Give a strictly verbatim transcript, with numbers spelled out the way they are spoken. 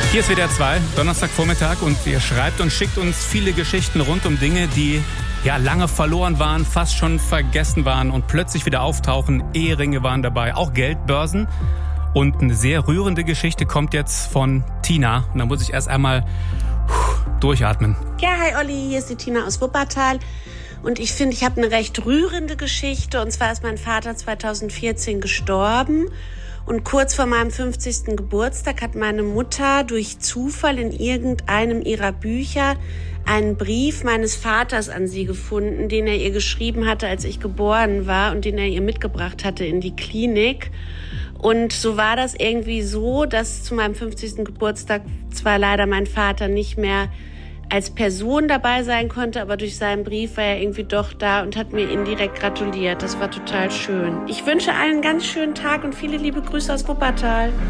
Hier ist W D R zwei, Donnerstagvormittag, und ihr schreibt und schickt uns viele Geschichten rund um Dinge, die ja lange verloren waren, fast schon vergessen waren und plötzlich wieder auftauchen. Eheringe waren dabei, auch Geldbörsen. Und eine sehr rührende Geschichte kommt jetzt von Tina. Und da muss ich erst einmal durchatmen. Ja, hi Olli, hier ist die Tina aus Wuppertal. Und ich finde, ich habe eine recht rührende Geschichte. Und zwar ist mein Vater zweitausendvierzehn gestorben. Und kurz vor meinem fünfzigsten Geburtstag hat meine Mutter durch Zufall in irgendeinem ihrer Bücher einen Brief meines Vaters an sie gefunden, den er ihr geschrieben hatte, als ich geboren war und den er ihr mitgebracht hatte in die Klinik. Und so war das irgendwie so, dass zu meinem fünfzigsten Geburtstag zwar leider mein Vater nicht mehr als Person dabei sein konnte, aber durch seinen Brief war er irgendwie doch da und hat mir indirekt gratuliert. Das war total schön. Ich wünsche allen einen ganz schönen Tag und viele liebe Grüße aus Wuppertal.